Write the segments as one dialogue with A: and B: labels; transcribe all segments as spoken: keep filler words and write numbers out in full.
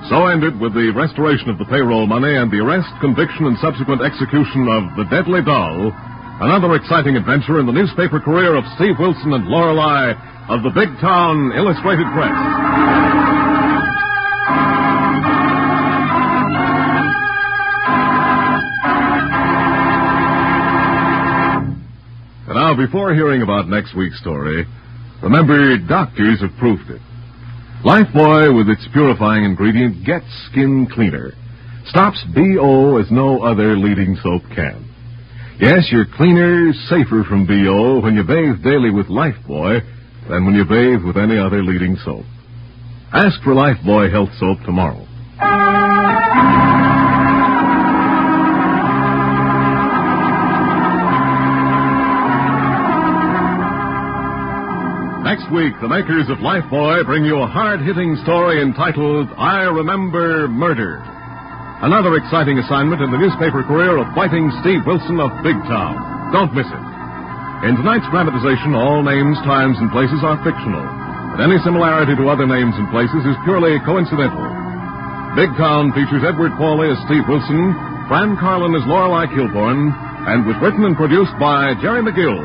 A: So ended, with the restoration of the payroll money and the arrest, conviction, and subsequent execution of the deadly doll, another exciting adventure in the newspaper career of Steve Wilson and Lorelei of the Big Town Illustrated Press. And now, before hearing about next week's story, remember, doctors have proved it. Lifebuoy, with its purifying ingredient, gets skin cleaner. Stops B O as no other leading soap can. Yes, you're cleaner, safer from B O when you bathe daily with Lifebuoy than when you bathe with any other leading soap. Ask for Lifebuoy Health Soap tomorrow. Next week, the makers of Lifebuoy bring you a hard-hitting story entitled I Remember Murder. Another exciting assignment in the newspaper career of fighting Steve Wilson of Big Town. Don't miss it. In tonight's dramatization, all names, times, and places are fictional, and any similarity to other names and places is purely coincidental. Big Town features Edward Pauley as Steve Wilson, Fran Carlin as Lorelei Kilborn, and was written and produced by Jerry McGill.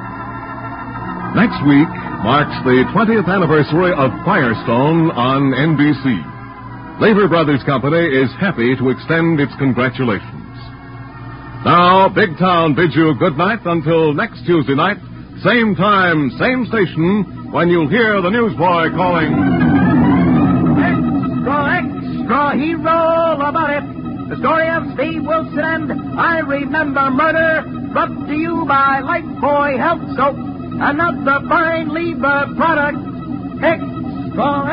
A: Next week marks the twentieth anniversary of Firestone on N B C. Lever Brothers Company is happy to extend its congratulations. Now, Big Town bids you good night until next Tuesday night, same time, same station, when you'll hear the newsboy calling...
B: Extra, extra, hero about it. The story of Steve Wilson and I Remember Murder, brought to you by Lifebuoy Health Soap. Another fine Lever product. Extra.